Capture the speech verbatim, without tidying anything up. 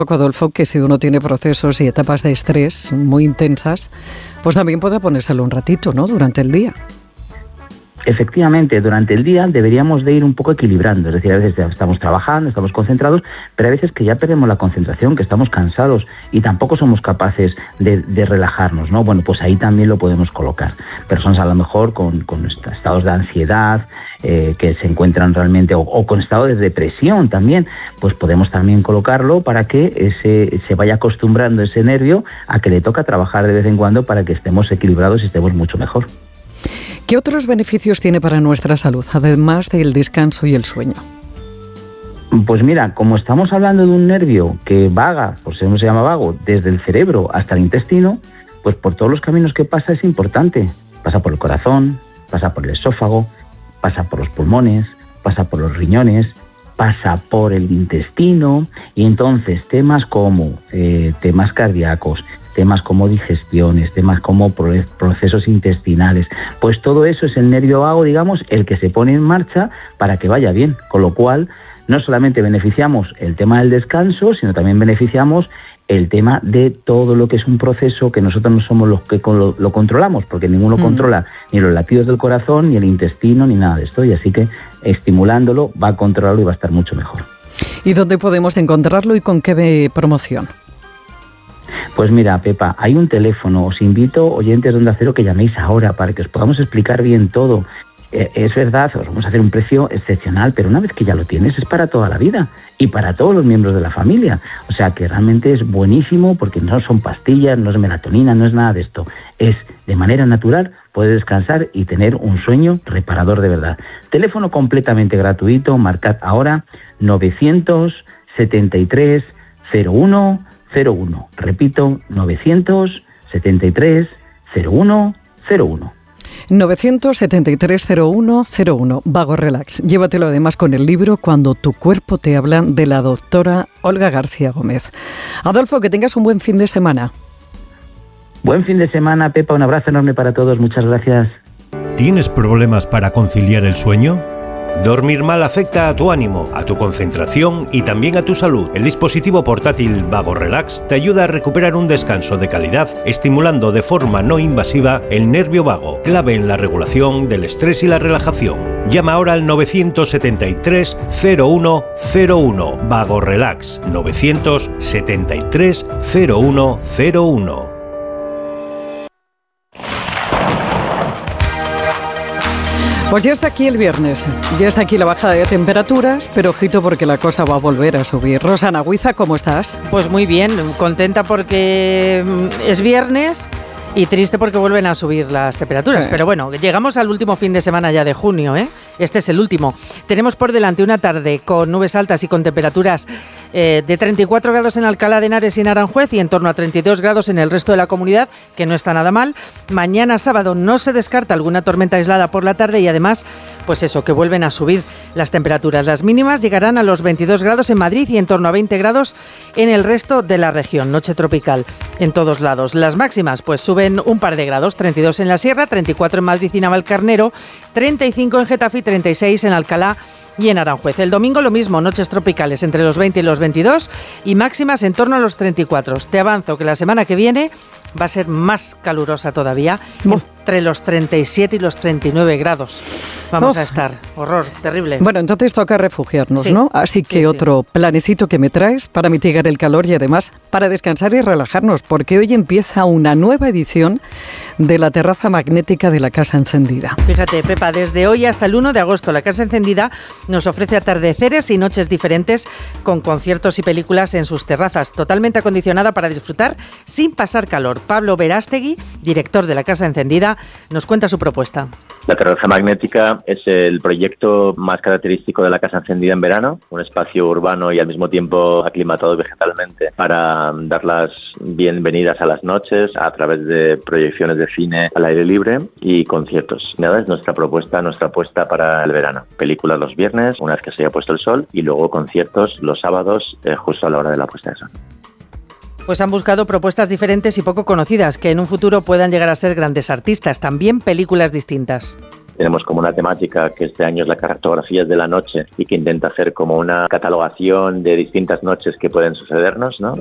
Adolfo, que si uno tiene procesos y etapas de estrés muy intensas, pues también puede ponérselo un ratito, ¿no?, durante el día. Efectivamente, durante el día deberíamos de ir un poco equilibrando, es decir, a veces estamos trabajando, estamos concentrados, pero a veces que ya perdemos la concentración, que estamos cansados y tampoco somos capaces de, de relajarnos, ¿no? Bueno, pues ahí también lo podemos colocar. Personas a lo mejor con, con estados de ansiedad, eh, que se encuentran realmente, o, o con estado de depresión también, pues podemos también colocarlo para que ese, se vaya acostumbrando ese nervio a que le toca trabajar de vez en cuando para que estemos equilibrados y estemos mucho mejor. ¿Qué otros beneficios tiene para nuestra salud, además del descanso y el sueño? Pues mira, como estamos hablando de un nervio que vaga, por eso se llama vago, desde el cerebro hasta el intestino, pues por todos los caminos que pasa es importante. Pasa por el corazón, pasa por el esófago, pasa por los pulmones, pasa por los riñones, pasa por el intestino, y entonces temas como eh, temas cardíacos, temas como digestiones, temas como procesos intestinales, pues todo eso es el nervio vago, digamos, el que se pone en marcha para que vaya bien, con lo cual no solamente beneficiamos el tema del descanso, sino también beneficiamos el tema de todo lo que es un proceso que nosotros no somos los que lo, lo controlamos, porque ninguno mm. controla ni los latidos del corazón, ni el intestino, ni nada de esto, y así que estimulándolo va a controlarlo y va a estar mucho mejor. ¿Y dónde podemos encontrarlo y con qué promoción? Pues mira, Pepa, hay un teléfono, os invito, oyentes de Onda Cero, que llaméis ahora para que os podamos explicar bien todo. Eh, es verdad, os vamos a hacer un precio excepcional, pero una vez que ya lo tienes es para toda la vida y para todos los miembros de la familia. O sea que realmente es buenísimo porque no son pastillas, no es melatonina, no es nada de esto. Es de manera natural, puedes descansar y tener un sueño reparador de verdad. Teléfono completamente gratuito, marcad ahora novecientos setenta y tres cero uno cero uno. Repito, novecientos setenta y tres cero uno cero uno. novecientos setenta y tres cero uno cero uno. Vago Relax. Llévatelo además con el libro Cuando tu cuerpo te habla, de la doctora Olga García Gómez. Adolfo, que tengas un buen fin de semana. Buen fin de semana, Pepa. Un abrazo enorme para todos. Muchas gracias. ¿Tienes problemas para conciliar el sueño? Dormir mal afecta a tu ánimo, a tu concentración y también a tu salud. El dispositivo portátil Vago Relax te ayuda a recuperar un descanso de calidad, estimulando de forma no invasiva el nervio vago, clave en la regulación del estrés y la relajación. Llama ahora al novecientos setenta y tres cero uno cero uno. Vago Relax, novecientos setenta y tres cero uno cero uno. Pues ya está aquí el viernes, ya está aquí la bajada de temperaturas, pero ojito porque la cosa va a volver a subir. Rosana Huiza, ¿cómo estás? Pues muy bien, contenta porque es viernes y triste porque vuelven a subir las temperaturas. Sí. Pero bueno, llegamos al último fin de semana ya de junio, ¿eh? Este es el último. Tenemos por delante una tarde con nubes altas y con temperaturas eh, de treinta y cuatro grados en Alcalá de Henares y en Aranjuez y en torno a treinta y dos grados en el resto de la comunidad, que no está nada mal. Mañana sábado no se descarta alguna tormenta aislada por la tarde y además, pues eso, que vuelven a subir las temperaturas. Las mínimas llegarán a los veintidós grados en Madrid y en torno a veinte grados en el resto de la región. Noche tropical en todos lados. Las máximas pues suben un par de grados, treinta y dos en la Sierra, treinta y cuatro en Madrid y Navalcarnero, treinta y cinco en Getafe y treinta y seis en Alcalá y en Aranjuez. El domingo lo mismo, noches tropicales entre los veinte y los veintidós y máximas en torno a los treinta y cuatro. Te avanzo que la semana que viene va a ser más calurosa todavía, Uf. entre los treinta y siete y los treinta y nueve grados. Vamos Uf. a estar. Horror, terrible. Bueno, entonces toca refugiarnos, sí. ¿no? Así que sí, otro sí. planecito que me traes para mitigar el calor y además para descansar y relajarnos, porque hoy empieza una nueva edición de la terraza magnética de la Casa Encendida. Fíjate, Pepa, desde hoy hasta el uno de agosto la Casa Encendida nos ofrece atardeceres y noches diferentes con conciertos y películas en sus terrazas, totalmente acondicionada para disfrutar sin pasar calor. Pablo Verástegui, director de la Casa Encendida, nos cuenta su propuesta. La terraza magnética es el proyecto más característico de la Casa Encendida en verano, un espacio urbano y al mismo tiempo aclimatado vegetalmente para dar las bienvenidas a las noches a través de proyecciones de cine al aire libre y conciertos. Nada, es nuestra propuesta, nuestra apuesta para el verano. Películas los viernes, una vez que se haya puesto el sol, y luego conciertos los sábados, eh, justo a la hora de la puesta de sol. Pues han buscado propuestas diferentes y poco conocidas que en un futuro puedan llegar a ser grandes artistas, también películas distintas. tenemos como una temática que este año es la cartografía de la noche y que intenta hacer como una catalogación de distintas noches que pueden sucedernos, ¿no?